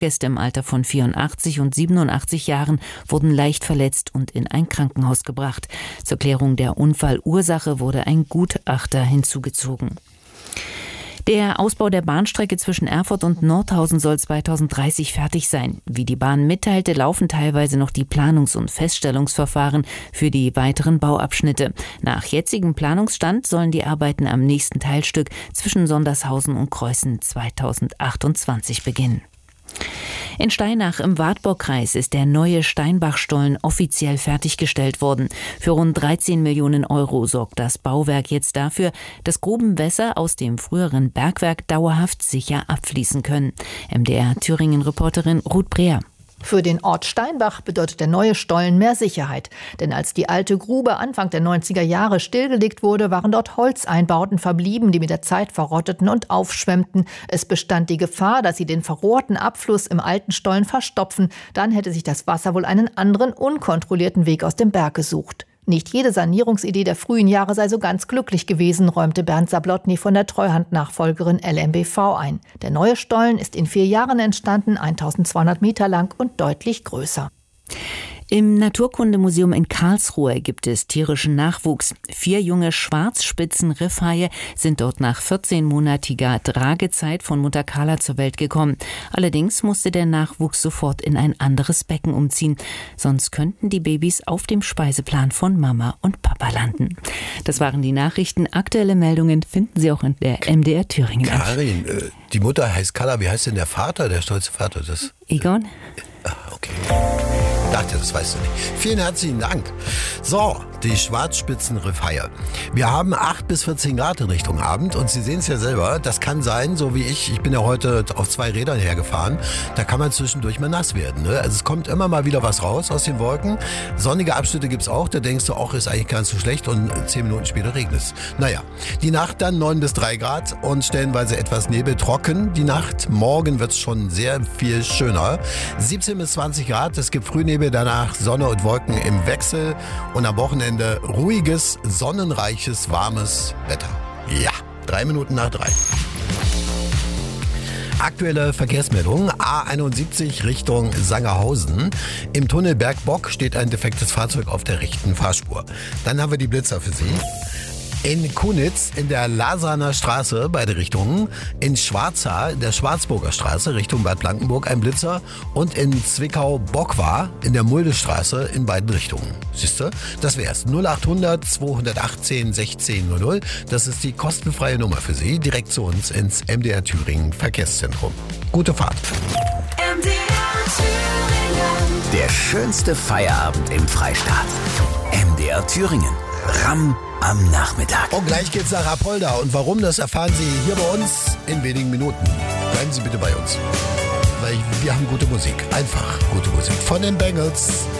Gäste im Alter von 84 und 87 Jahren wurden leicht verletzt und in ein Krankenhaus gebracht. Zur Klärung der Unfallursache wurde ein Gutachter hinzugezogen. Der Ausbau der Bahnstrecke zwischen Erfurt und Nordhausen soll 2030 fertig sein. Wie die Bahn mitteilte, laufen teilweise noch die Planungs- und Feststellungsverfahren für die weiteren Bauabschnitte. Nach jetzigem Planungsstand sollen die Arbeiten am nächsten Teilstück zwischen Sondershausen und Creußen 2028 beginnen. In Steinach im Wartburgkreis ist der neue Steinbachstollen offiziell fertiggestellt worden. Für rund 13 Millionen Euro sorgt das Bauwerk jetzt dafür, dass Grubenwässer aus dem früheren Bergwerk dauerhaft sicher abfließen können. MDR Thüringen-Reporterin Ruth Breer. Für den Ort Steinbach bedeutet der neue Stollen mehr Sicherheit. Denn als die alte Grube Anfang der 90er Jahre stillgelegt wurde, waren dort Holzeinbauten verblieben, die mit der Zeit verrotteten und aufschwemmten. Es bestand die Gefahr, dass sie den verrohrten Abfluss im alten Stollen verstopfen. Dann hätte sich das Wasser wohl einen anderen, unkontrollierten Weg aus dem Berg gesucht. Nicht jede Sanierungsidee der frühen Jahre sei so ganz glücklich gewesen, räumte Bernd Sablotny von der Treuhandnachfolgerin LMBV ein. Der neue Stollen ist in 4 Jahren entstanden, 1200 Meter lang und deutlich größer. Im Naturkundemuseum in Karlsruhe gibt es tierischen Nachwuchs. 4 junge Schwarzspitzen-Riffhaie sind dort nach 14-monatiger Tragezeit von Mutter Carla zur Welt gekommen. Allerdings musste der Nachwuchs sofort in ein anderes Becken umziehen. Sonst könnten die Babys auf dem Speiseplan von Mama und Papa landen. Das waren die Nachrichten. Aktuelle Meldungen finden Sie auch in der MDR Thüringen. Karin, die Mutter heißt Carla. Wie heißt denn der Vater, der stolze Vater? Egon? Okay. Ich dachte, das weißt du nicht. Vielen herzlichen Dank. So, die Schwarzspitzenriffhaie. Wir haben 8 bis 14 Grad in Richtung Abend und Sie sehen es ja selber, das kann sein, so wie ich bin ja heute auf 2 Rädern hergefahren, da kann man zwischendurch mal nass werden. Ne? Also es kommt immer mal wieder was raus aus den Wolken. Sonnige Abschnitte gibt's auch, da denkst du, ach, ist eigentlich gar nicht so schlecht und 10 Minuten später regnet es. Naja, die Nacht dann 9 bis 3 Grad und stellenweise etwas Nebel, trocken die Nacht. Morgen wird's schon sehr viel schöner. 17 bis 20 Grad, es gibt Frühnebel, danach Sonne und Wolken im Wechsel und am Wochenende ruhiges, sonnenreiches, warmes Wetter. Ja, 3 Minuten nach 3. Aktuelle Verkehrsmeldung, A71 Richtung Sangerhausen. Im Tunnel Bergbock steht ein defektes Fahrzeug auf der rechten Fahrspur. Dann haben wir die Blitzer für Sie. In Kunitz in der Lasaner Straße, beide Richtungen. In Schwarza, in der Schwarzburger Straße, Richtung Bad Blankenburg, ein Blitzer. Und in Zwickau-Bockwar in der Muldestraße in beiden Richtungen. Siehst du? Das wär's. 0800 218 1600. Das ist die kostenfreie Nummer für Sie. Direkt zu uns ins MDR Thüringen Verkehrszentrum. Gute Fahrt. MDR Thüringen. Der schönste Feierabend im Freistaat. MDR Thüringen. Ramm am Nachmittag. Und gleich geht's nach Apolda. Und warum, das erfahren Sie hier bei uns in wenigen Minuten. Bleiben Sie bitte bei uns. Weil wir haben gute Musik. Einfach gute Musik. Von den Bengals.